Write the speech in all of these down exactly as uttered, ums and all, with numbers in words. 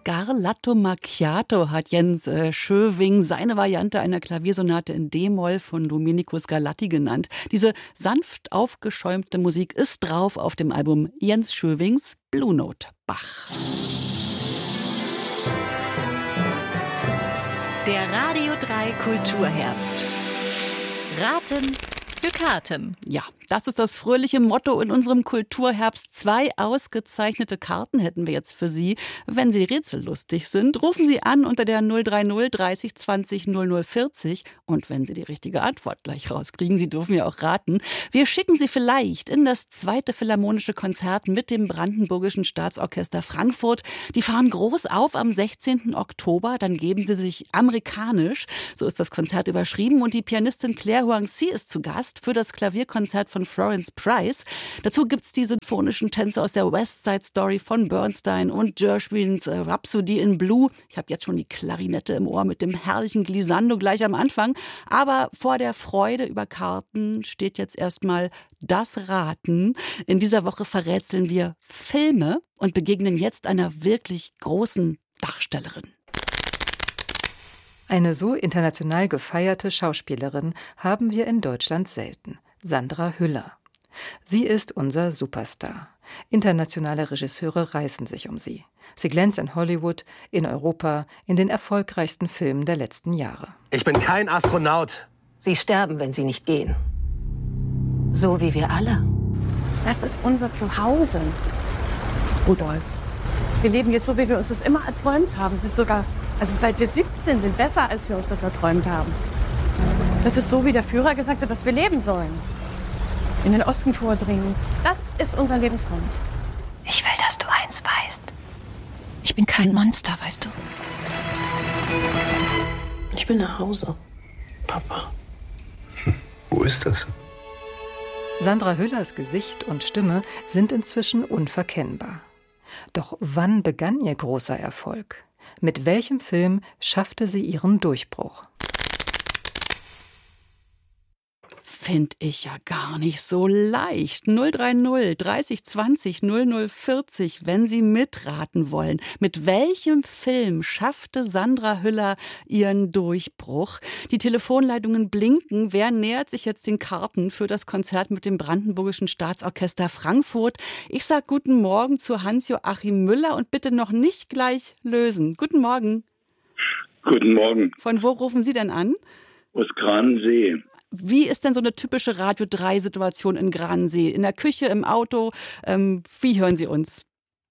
Scarlatto Macchiato hat Jens äh, Schöving seine Variante einer Klaviersonate in D-Moll von Domenico Scarlatti genannt. Diese sanft aufgeschäumte Musik ist drauf auf dem Album Jens Schövings Blue Note Bach. Der Radio drei Kulturherbst. Raten für Karten. Ja, das ist das fröhliche Motto in unserem Kulturherbst. Zwei ausgezeichnete Karten hätten wir jetzt für Sie. Wenn Sie rätsellustig sind, rufen Sie an unter der null drei null dreißig zwanzig null null vierzig. Und wenn Sie die richtige Antwort gleich rauskriegen, Sie dürfen ja auch raten, wir schicken Sie vielleicht in das zweite Philharmonische Konzert mit dem Brandenburgischen Staatsorchester Frankfurt. Die fahren groß auf am sechzehnten Oktober. Dann geben Sie sich amerikanisch. So ist das Konzert überschrieben. Und die Pianistin Claire Huang-Hsi ist zu Gast für das Klavierkonzert von Florence Price. Dazu gibt es die sinfonischen Tänze aus der West Side Story von Bernstein und Gershwins Rhapsody in Blue. Ich habe jetzt schon die Klarinette im Ohr mit dem herrlichen Glissando gleich am Anfang. Aber vor der Freude über Karten steht jetzt erstmal das Raten. In dieser Woche verrätseln wir Filme und begegnen jetzt einer wirklich großen Darstellerin. Eine so international gefeierte Schauspielerin haben wir in Deutschland selten. Sandra Hüller. Sie ist unser Superstar. Internationale Regisseure reißen sich um sie. Sie glänzt in Hollywood, in Europa, in den erfolgreichsten Filmen der letzten Jahre. Ich bin kein Astronaut. Sie sterben, wenn sie nicht gehen. So wie wir alle. Das ist unser Zuhause. Rudolf. Wir leben jetzt so, wie wir uns das immer erträumt haben. Es ist sogar, also seit wir siebzehn sind, besser, als wir uns das erträumt haben. Das ist so, wie der Führer gesagt hat, dass wir leben sollen. In den Osten vordringen. Das ist unser Lebensraum. Ich will, dass du eins weißt. Ich bin kein Monster, weißt du. Ich will nach Hause. Papa. Hm, wo ist das? Sandra Hüllers Gesicht und Stimme sind inzwischen unverkennbar. Doch wann begann ihr großer Erfolg? Mit welchem Film schaffte sie ihren Durchbruch? Finde ich ja gar nicht so leicht. null drei null dreißig zwanzig null null vierzig, wenn Sie mitraten wollen. Mit welchem Film schaffte Sandra Hüller ihren Durchbruch? Die Telefonleitungen blinken. Wer nähert sich jetzt den Karten für das Konzert mit dem Brandenburgischen Staatsorchester Frankfurt? Ich sage guten Morgen zu Hans-Joachim Müller und bitte noch nicht gleich lösen. Guten Morgen. Guten Morgen. Von wo rufen Sie denn an? Aus Gransee. Wie ist denn so eine typische Radio drei Situation in Gransee? In der Küche, im Auto? Ähm, wie hören Sie uns?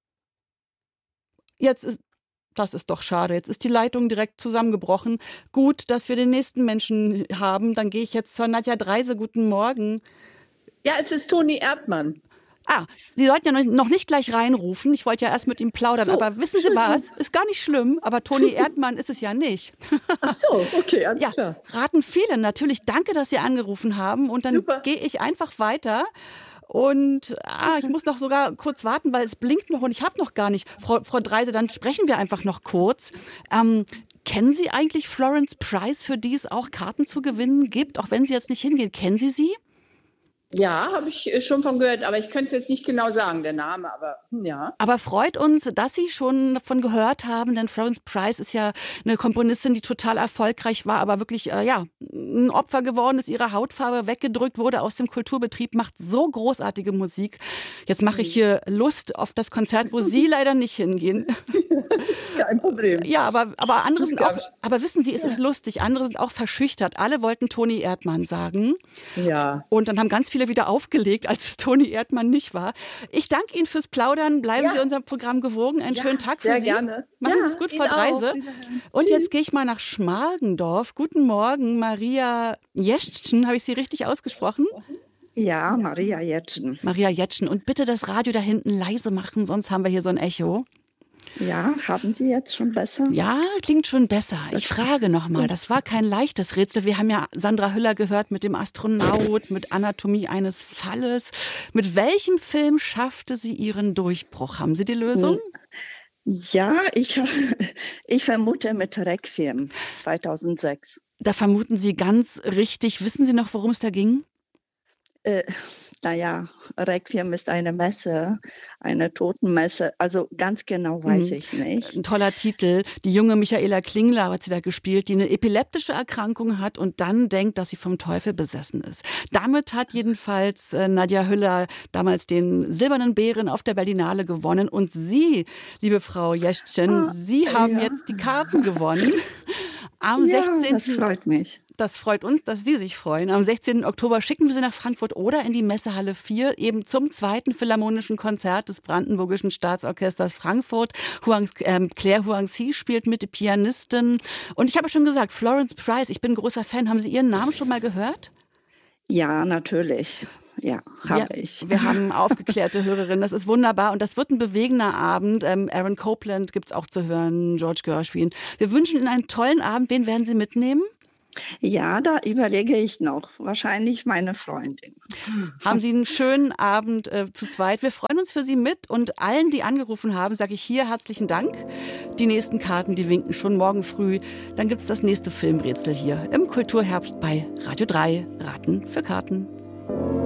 Jetzt ist, das ist doch schade. Jetzt ist die Leitung direkt zusammengebrochen. Gut, dass wir den nächsten Menschen haben. Dann gehe ich jetzt zur Nadja Dreise. Guten Morgen. Ja, es ist Toni Erdmann. Ah, Sie sollten ja noch nicht gleich reinrufen. Ich wollte ja erst mit ihm plaudern. So, aber wissen Sie was? Ist gar nicht schlimm. Aber Toni Erdmann ist es ja nicht. Ach so, okay, alles ja, klar. Raten viele. Natürlich, danke, dass Sie angerufen haben. Und dann gehe ich einfach weiter. Und ah, ich muss noch sogar kurz warten, weil es blinkt noch und ich habe noch gar nicht. Frau, Frau Dreise, dann sprechen wir einfach noch kurz. Ähm, kennen Sie eigentlich Florence Price, für die es auch Karten zu gewinnen gibt? Auch wenn Sie jetzt nicht hingehen. Kennen Sie sie? Ja, habe ich schon von gehört, aber ich könnte es jetzt nicht genau sagen, der Name, aber ja. Aber freut uns, dass Sie schon davon gehört haben, denn Florence Price ist ja eine Komponistin, die total erfolgreich war, aber wirklich äh, ja, ein Opfer geworden ist, ihre Hautfarbe weggedrückt wurde aus dem Kulturbetrieb, macht so großartige Musik. Jetzt mache ich hier Lust auf das Konzert, wo Sie leider nicht hingehen. Ist kein Problem. Ja, aber, aber andere sind auch, aber wissen Sie, es ist lustig, andere sind auch verschüchtert. Alle wollten Toni Erdmann sagen. Ja. Und dann haben ganz viele wieder aufgelegt, als es Toni Erdmann nicht war. Ich danke Ihnen fürs Plaudern. Bleiben ja. Sie unserem Programm gewogen. Einen ja, schönen Tag für sehr Sie. Gerne. Machen ja, Sie es gut, Frau Dreise. Und jetzt gehe ich mal nach Schmargendorf. Guten Morgen, Maria Jeschchen. Habe ich Sie richtig ausgesprochen? Ja, Maria Jeschchen. Maria Jeschchen. Und bitte das Radio da hinten leise machen, sonst haben wir hier so ein Echo. Ja, haben Sie jetzt schon besser? Ja, klingt schon besser. Ich frage nochmal, das war kein leichtes Rätsel. Wir haben ja Sandra Hüller gehört mit dem Astronaut, mit Anatomie eines Falles. Mit welchem Film schaffte sie ihren Durchbruch? Haben Sie die Lösung? Ja, ich, ich vermute mit Requiem zweitausendsechs. Da vermuten Sie ganz richtig. Wissen Sie noch, worum es da ging? Äh, naja, Requiem ist eine Messe, eine Totenmesse. Also ganz genau weiß Mhm. ich nicht. Ein toller Titel. Die junge Michaela Klingler hat sie da gespielt, die eine epileptische Erkrankung hat und dann denkt, dass sie vom Teufel besessen ist. Damit hat jedenfalls äh, Nadja Hüller damals den Silbernen Bären auf der Berlinale gewonnen. Und Sie, liebe Frau Jeschchen, Ah, Sie haben ja. jetzt die Karten gewonnen. Am Ja, sechzehnten das freut mich. Das freut uns, dass Sie sich freuen. Am sechzehnten Oktober schicken wir Sie nach Frankfurt oder in die Messehalle vier, eben zum zweiten Philharmonischen Konzert des Brandenburgischen Staatsorchesters Frankfurt. Huang, ähm, Claire Huangzi spielt mit, die Pianistin. Und ich habe schon gesagt, Florence Price, ich bin ein großer Fan. Haben Sie Ihren Namen schon mal gehört? Ja, natürlich. Ja, habe Ja, ich. wir haben aufgeklärte Hörerinnen. Das ist wunderbar und das wird ein bewegender Abend. Ähm, Aaron Copland gibt's auch zu hören, George Gershwin. Wir wünschen Ihnen einen tollen Abend. Wen werden Sie mitnehmen? Ja, da überlege ich noch. Wahrscheinlich meine Freundin. Haben Sie einen schönen Abend äh, zu zweit. Wir freuen uns für Sie mit und allen, die angerufen haben, sage ich hier herzlichen Dank. Die nächsten Karten, die winken schon morgen früh. Dann gibt's das nächste Filmrätsel hier im Kulturherbst bei Radio drei. Raten für Karten.